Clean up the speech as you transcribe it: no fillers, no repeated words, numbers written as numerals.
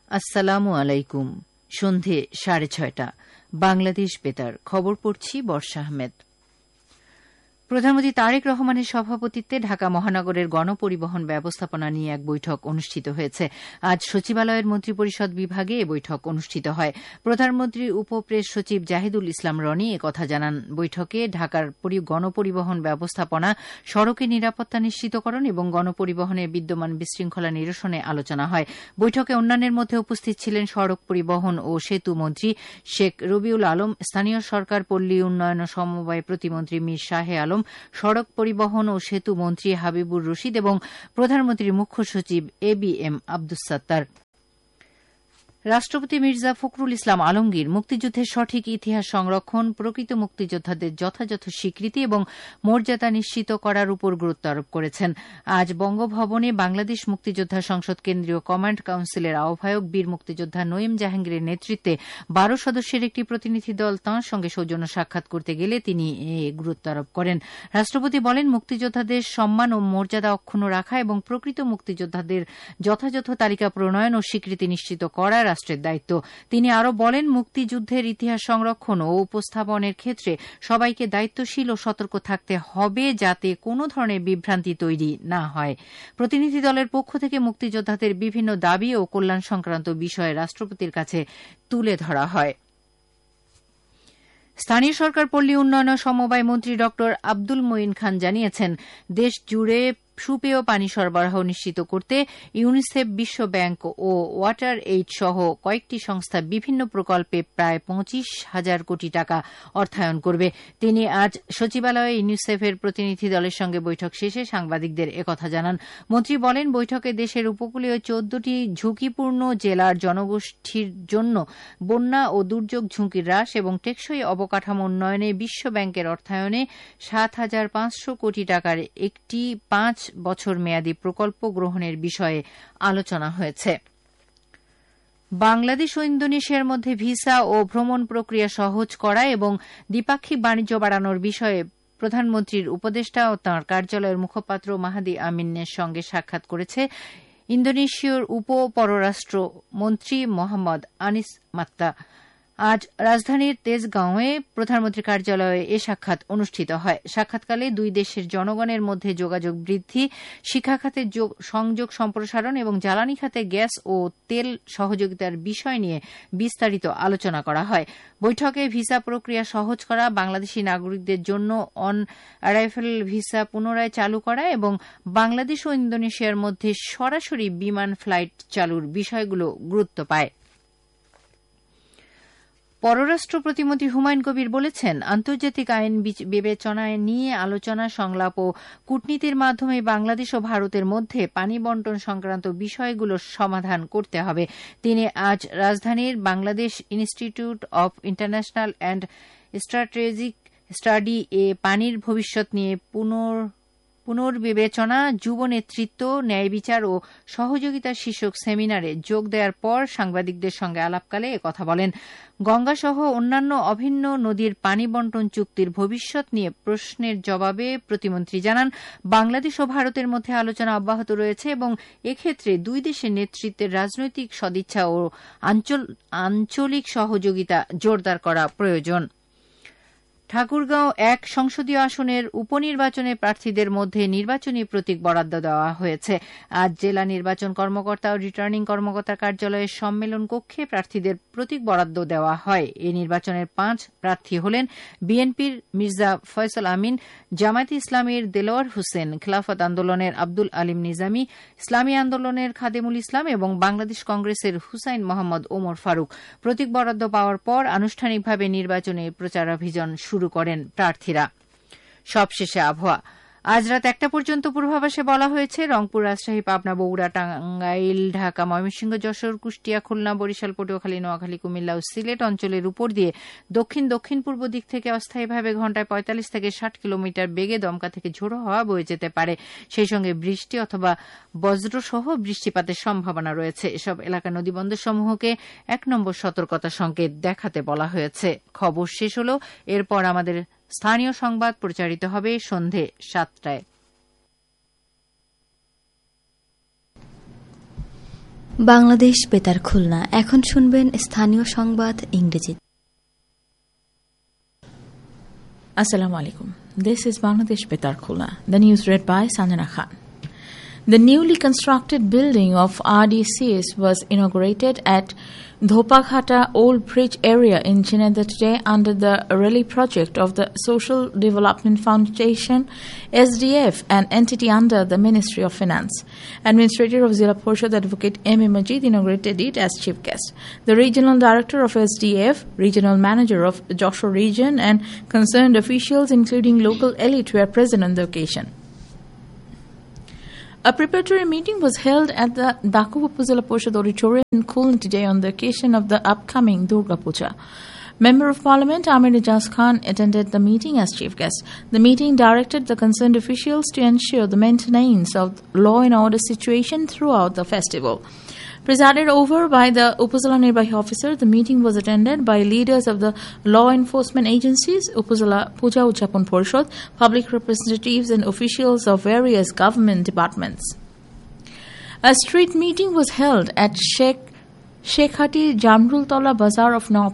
আসসালামু আলাইকুম। সন্ধে 6:30 বাংলাদেশ বেতার খবর পড়ছি বর্ষা আহমেদ। প্রধানমন্ত্রী তারেক রহমানের সভাপতিত্বে ঢাকা মহানগরের গণপরিবহন ব্যবস্থাপনা নিয়ে এক বৈঠক অনুষ্ঠিত হয়েছে। আজ সচিবালয়ের মন্ত্রিপরিষদ বিভাগে এ বৈঠক অনুষ্ঠিত হয়। প্রধানমন্ত্রীর উপপ্রেস সচিব জাহিদুল ইসলাম রনি একথা জানান। বৈঠকে ঢাকার গণপরিবহন ব্যবস্থাপনা, সড়কে নিরাপত্তা নিশ্চিতকরণ এবং গণপরিবহনের বিদ্যমান বিশৃঙ্খলা নিরসনে আলোচনা হয়। বৈঠকে অন্যান্যের মধ্যে উপস্থিত ছিলেন সড়ক পরিবহন ও সেতু মন্ত্রী শেখ রবিউল আলম, স্থানীয় সরকার পল্লী উন্নয়ন ও সমবায় প্রতিমন্ত্রী মীর শাহে আলম, সড়ক পরিবহন ও সেতু মন্ত্রী হাবিবুর রশিদ এবং প্রধানমন্ত্রীর মুখ্য সচিব ABM আব্দুস সাত্তার। রাষ্ট্রপতি মির্জা ফখরুল ইসলাম আলমগীর মুক্তিযুদ্ধের সঠিক ইতিহাস সংরক্ষণ, প্রকৃত মুক্তিযোদ্ধাদের যথাযথ স্বীকৃতি এবং মর্যাদা নিশ্চিত করার উপর গুরুত্ব আরোপ করেছেন। আজ বঙ্গভবনে বাংলাদেশ মুক্তিযোদ্ধা সংসদ কেন্দ্রীয় কমান্ড কাউন্সিলের আহ্বায়ক বীর মুক্তিযোদ্ধা নঈম জাহাঙ্গীরের নেতৃত্বে 12 সদস্যের একটি প্রতিনিধি দল তাঁর সঙ্গে সৌজন্য সাক্ষাৎ করতে গেলে তিনি গুরুত্ব আরোপ করেন। রাষ্ট্রপতি বলেন, মুক্তিযোদ্ধাদের সম্মান ও মর্যাদা অক্ষুণ্ণ রাখা এবং প্রকৃত মুক্তিযোদ্ধাদের যথাযথ তালিকা প্রণয়ন ও স্বীকৃতি নিশ্চিত করা রাষ্ট্রের দায়িত্ব। তিনি আরও বলেন, মুক্তিযুদ্ধের ইতিহাস সংরক্ষণ ও উপস্থাপনের ক্ষেত্রে সবাইকে দায়িত্বশীল ও সতর্ক থাকতে হবে, যাতে কোনো ধরনের বিভ্রান্তি তৈরি না হয়। প্রতিনিধি দলের পক্ষ থেকে মুক্তিযোদ্ধাদের বিভিন্ন দাবি ও কল্যাণ সংক্রান্ত বিষয়ে রাষ্ট্রপতির কাছে তুলে ধরা হয়। স্থানীয় সরকার পল্লী উন্নয়ন ও সমবায় মন্ত্রী ড আব্দুল মঈন খান জানিয়েছেন, দেশ জুড়ে সুপেয় পানি সরবরাহ নিশ্চিত করতে ইউনিসেফ, বিশ্ব ব্যাংক ও ওয়াটার এইড সহ কয়েকটি সংস্থা বিভিন্ন প্রকল্পে প্রায় 25,000 কোটি টাকা অর্থায়ন করবে। তিনি আজ সচিবালয়ে ইউনিসেফের প্রতিনিধি দলের সঙ্গে বৈঠক শেষে সাংবাদিকদের একথা জানান। মন্ত্রী বলেন, বৈঠকে দেশের উপকূলীয় 14টি ঝুঁকিপূর্ণ জেলার জনগোষ্ঠীর জন্য বন্যা ও দুর্যোগ ঝুঁকি হ্রাস এবং টেকসই অবকাঠামো উন্নয়নে বিশ্ব ব্যাংকের অর্থায়নে 7,500 কোটি টাকার একটি 5 বছর মেয়াদী প্রকল্প গ্রহণের বিষয়ে আলোচনা হয়েছে। বাংলাদেশ ও ইন্দোনেশিয়ার মধ্যে ভিসা ও ভ্রমণ প্রক্রিয়া সহজ করা এবং দ্বিপাক্ষিক বাণিজ্য বাড়ানোর বিষয়ে প্রধানমন্ত্রীর উপদেষ্টা ও তাঁর কার্যালয়ের মুখপাত্র মাহাদি আমিনের সঙ্গে সাক্ষাৎ করেছে ইন্দোনেশীয় উপ পররাষ্ট্র মন্ত্রী মোহাম্মদ আনিস মাত্তা। আজ রাজধানীর তেজগাঁওয়ে প্রধানমন্ত্রীর কার্যালয়ে এ সাক্ষাৎ অনুষ্ঠিত হয়। সাক্ষাৎকালে দুই দেশের জনগণের মধ্যে যোগাযোগ বৃদ্ধি, শিক্ষা খাতে সংযোগ সম্প্রসারণ এবং জ্বালানি খাতে গ্যাস ও তেল সহযোগিতার বিষয় নিয়ে বিস্তারিত আলোচনা করা হয়। বৈঠকে ভিসা প্রক্রিয়া সহজ করা, বাংলাদেশি নাগরিকদের জন্য অন অ্যারাইভাল ভিসা পুনরায় চালু করা এবং বাংলাদেশ ও ইন্দোনেশিয়ার মধ্যে সরাসরি বিমান ফ্লাইট চালুর বিষয়গুলো গুরুত্ব পায়। পররাষ্ট্র প্রতিমন্ত্রী হুমায়ুন কবির বলেছেন, আন্তর্জাতিক আইন বিবেচনায় নিয়ে আলোচনা, সংলাপ ও কূটনীতির মাধ্যমে বাংলাদেশ ও ভারতের মধ্যে পানি বণ্টন সংক্রান্ত বিষয়গুলোর সমাধান করতে হবে। তিনি আজ রাজধানীর Bangladesh institute of international and strategic study এ পানির ভবিষ্যৎ নিয়ে পুনর্বিবেচনা, যুব নেতৃত্ব, ন্যায় বিচার ও সহযোগিতা শীর্ষক সেমিনারে যোগ দেওয়ার পর সাংবাদিকদের সঙ্গে আলাপকালে একথা বলেন। গঙ্গাসহ অন্যান্য অভিন্ন নদীর পানি বণ্টন চুক্তির ভবিষ্যৎ নিয়ে প্রশ্নের জবাবে প্রতিমন্ত্রী জানান, বাংলাদেশ ও ভারতের মধ্যে আলোচনা অব্যাহত রয়েছে এবং এক্ষেত্রে দুই দেশের নেতৃত্বের রাজনৈতিক সদিচ্ছা ও আঞ্চলিক সহযোগিতা জোরদার করা প্রয়োজন। ঠাকুরগাঁও 1 সংসদীয় আসনের উপনির্বাচনে প্রার্থীদের মধ্যে নির্বাচনী প্রতীক বরাদ্দ দেওয়া হয়েছে। আজ জেলা নির্বাচন কর্মকর্তা ও রিটার্নিং কর্মকর্তার কার্যালয়ের সম্মেলন কক্ষে প্রার্থীদের প্রতীক বরাদ্দ দেওয়া হয়। এই নির্বাচনের 5 প্রার্থী হলেন বিএনপির মির্জা ফয়সাল আমিন, জামায়াতে ইসলামীর দেলোয়ার হোসেন, খেলাফত আন্দোলনের আব্দুল আলিম নিজামী, ইসলামী আন্দোলনের খাদেমুল ইসলাম এবং বাংলাদেশ কংগ্রেসের হুসাইন মোহাম্মদ ওমর ফারুক। প্রতীক বরাদ্দ পাওয়ার পর আনুষ্ঠানিকভাবে নির্বাচনী প্রচারাভিযান শুরু করেন প্রার্থীরা। সবশেষে আবহাওয়া। আজ রাত 1টা পর্যন্ত পূর্বাভাসে বলা হয়েছে, রংপুর, রাজশাহী, পাবনা, বগুড়া, টাঙ্গাইল, ঢাকা, ময়মনসিংহ, যশোর, কুষ্টিয়া, খুলনা, বরিশাল, পটুয়াখালী, নোয়াখালী, কুমিল্লা ও সিলেট অঞ্চলের উপর দিয়ে দক্ষিণ পূর্ব দিক থেকে অস্থায়ীভাবে ঘণ্টায় 45 থেকে 60 কিলোমিটার বেগে দমকা থেকে ঝোড়ো হাওয়া বয়ে যেতে পারে। সেই সঙ্গে বৃষ্টি অথবা বজ্রসহ বৃষ্টিপাতের সম্ভাবনা রয়েছে। এসব এলাকার নদীবন্দরসমূহকে 1 নম্বর সতর্কতা সংকেত দেখাতে বলা হয়েছে। খবর শেষ হল। এরপর আমাদের স্থানীয় সংবাদ প্রচারিত হবে সন্ধে 7টায়। বাংলাদেশ বেতার খুলনা। এখন শুনবেন স্থানীয় সংবাদ ইংরেজিতে। Assalamu alaikum. This is Bangladesh Betar Khulna. The news read by Sanjana Khan. The newly constructed building of RDCS was inaugurated at Dhopaghata Old Bridge area in Chinandar today under the RELI project of the Social Development Foundation, SDF, an entity under the Ministry of Finance. Administrator of Zilla Porshad Advocate M. A. Majid inaugurated it as chief guest. The regional director of SDF, regional manager of Joshua region, and concerned officials including local elite were present on the occasion. A preparatory meeting was held at the Daku Upazila Porshad Auditorium in Khulna today on the occasion of the upcoming Durga Puja. Member of Parliament Amir Ijaz Khan attended the meeting as chief guest. The meeting directed the concerned officials to ensure the maintenance of law and order situation throughout the festival. Presided over by the Upazila Nirbahi officer, the meeting was attended by leaders of the law enforcement agencies, Upazila Puja Uchapon Porshad, public representatives and officials of various government departments. A street meeting was held at Shekhati Jamrul Tola Bazaar of Nawab